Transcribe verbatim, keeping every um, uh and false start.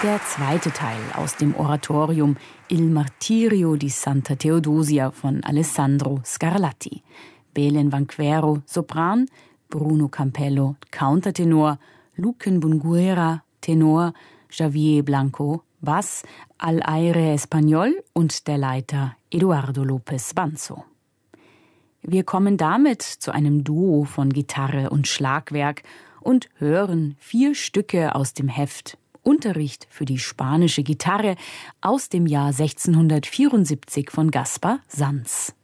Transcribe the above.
Der zweite Teil aus dem Oratorium Il Martirio di Santa Theodosia von Alessandro Scarlatti. Belen Vanquero, Sopran, Bruno Campello, Countertenor, Luquen Bunguera, Tenor, Javier Blanco, Bass, Al Aire Español und der Leiter Eduardo López Banzo. Wir kommen damit zu einem Duo von Gitarre und Schlagwerk und hören vier Stücke aus dem Heft Unterricht für die spanische Gitarre aus dem Jahr sechzehnhundertvierundsiebzig von Gaspar Sanz.